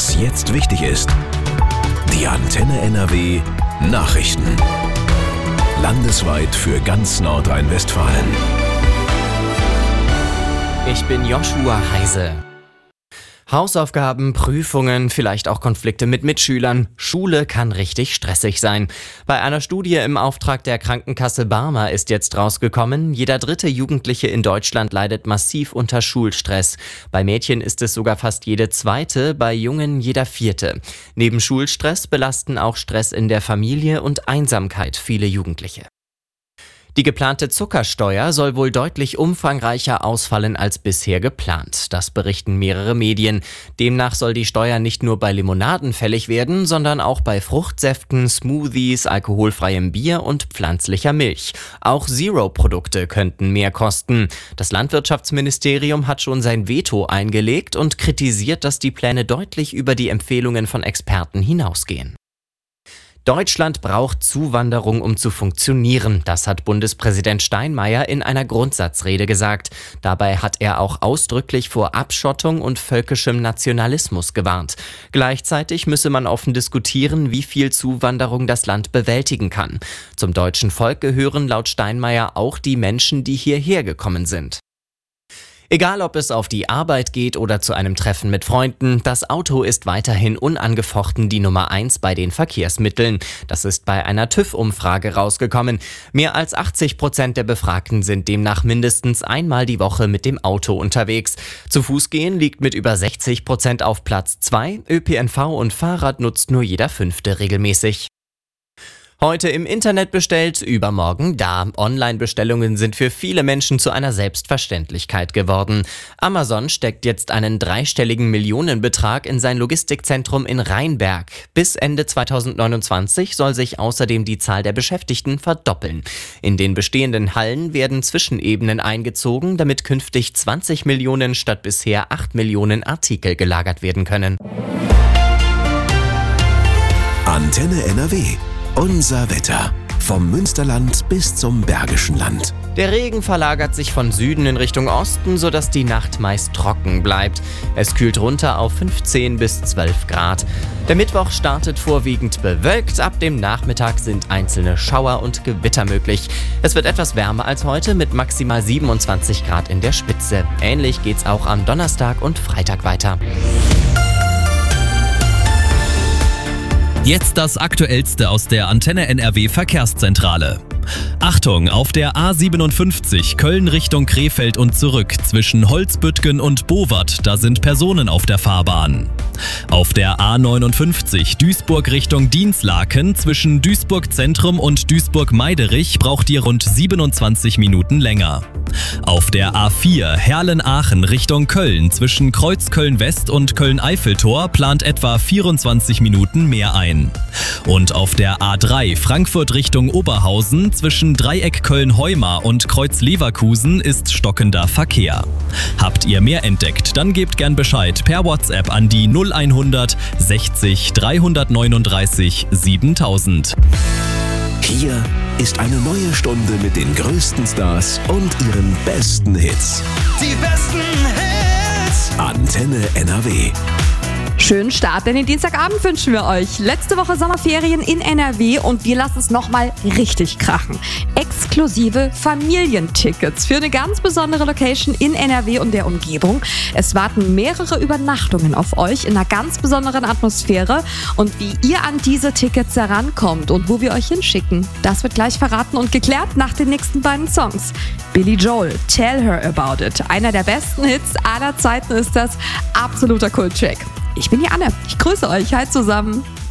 Was jetzt wichtig ist. Die Antenne NRW Nachrichten. Landesweit für ganz Nordrhein-Westfalen. Ich bin Joshua Heise. Hausaufgaben, Prüfungen, vielleicht auch Konflikte mit Mitschülern. Schule kann richtig stressig sein. Bei einer Studie im Auftrag der Krankenkasse Barmer ist jetzt rausgekommen, jeder dritte Jugendliche in Deutschland leidet massiv unter Schulstress. Bei Mädchen ist es sogar fast jede zweite, bei Jungen jeder vierte. Neben Schulstress belasten auch Stress in der Familie und Einsamkeit viele Jugendliche. Die geplante Zuckersteuer soll wohl deutlich umfangreicher ausfallen als bisher geplant. Das berichten mehrere Medien. Demnach soll die Steuer nicht nur bei Limonaden fällig werden, sondern auch bei Fruchtsäften, Smoothies, alkoholfreiem Bier und pflanzlicher Milch. Auch Zero-Produkte könnten mehr kosten. Das Landwirtschaftsministerium hat schon sein Veto eingelegt und kritisiert, dass die Pläne deutlich über die Empfehlungen von Experten hinausgehen. Deutschland braucht Zuwanderung, um zu funktionieren. Das hat Bundespräsident Steinmeier in einer Grundsatzrede gesagt. Dabei hat er auch ausdrücklich vor Abschottung und völkischem Nationalismus gewarnt. Gleichzeitig müsse man offen diskutieren, wie viel Zuwanderung das Land bewältigen kann. Zum deutschen Volk gehören laut Steinmeier auch die Menschen, die hierher gekommen sind. Egal, ob es auf die Arbeit geht oder zu einem Treffen mit Freunden, das Auto ist weiterhin unangefochten die Nummer 1 bei den Verkehrsmitteln. Das ist bei einer TÜV-Umfrage rausgekommen. Mehr als 80% der Befragten sind demnach mindestens einmal die Woche mit dem Auto unterwegs. Zu Fuß gehen liegt mit über 60% auf Platz 2. ÖPNV und Fahrrad nutzt nur jeder Fünfte regelmäßig. Heute im Internet bestellt, übermorgen da. Online-Bestellungen sind für viele Menschen zu einer Selbstverständlichkeit geworden. Amazon steckt jetzt einen dreistelligen Millionenbetrag in sein Logistikzentrum in Rheinberg. Bis Ende 2029 soll sich außerdem die Zahl der Beschäftigten verdoppeln. In den bestehenden Hallen werden Zwischenebenen eingezogen, damit künftig 20 Millionen statt bisher 8 Millionen Artikel gelagert werden können. Antenne NRW. Unser Wetter. Vom Münsterland bis zum Bergischen Land. Der Regen verlagert sich von Süden in Richtung Osten, sodass die Nacht meist trocken bleibt. Es kühlt runter auf 15 bis 12 Grad. Der Mittwoch startet vorwiegend bewölkt. Ab dem Nachmittag sind einzelne Schauer und Gewitter möglich. Es wird etwas wärmer als heute mit maximal 27 Grad in der Spitze. Ähnlich geht's auch am Donnerstag und Freitag weiter. Jetzt das Aktuellste aus der Antenne NRW Verkehrszentrale. Achtung, auf der A57 Köln Richtung Krefeld und zurück zwischen Holzbüttgen und Bowat, da sind Personen auf der Fahrbahn. Auf der A59 Duisburg Richtung Dinslaken zwischen Duisburg Zentrum und Duisburg Meiderich braucht ihr rund 27 Minuten länger. Auf der A4 Herlen-Aachen Richtung Köln zwischen Kreuzköln West und Köln-Eiffeltor plant etwa 24 Minuten mehr ein. Und auf der A3 Frankfurt Richtung Oberhausen zwischen Dreieck Köln-Heumar und Kreuz Leverkusen ist stockender Verkehr. Habt ihr mehr entdeckt, dann gebt gern Bescheid per WhatsApp an die 0100 60 339 7000. Hier ist eine neue Stunde mit den größten Stars und ihren besten Hits. Die besten Hits. Antenne NRW. Schönen Start in den Dienstagabend wünschen wir euch. Letzte Woche Sommerferien in NRW und wir lassen es nochmal richtig krachen. Exklusive Familientickets für eine ganz besondere Location in NRW und der Umgebung. Es warten mehrere Übernachtungen auf euch in einer ganz besonderen Atmosphäre. Und wie ihr an diese Tickets herankommt und wo wir euch hinschicken, das wird gleich verraten und geklärt nach den nächsten beiden Songs. Billy Joel, Tell Her About It. Einer der besten Hits aller Zeiten ist das. Absoluter Kulttrack. Ich bin die Anne. Ich grüße euch. Hi zusammen.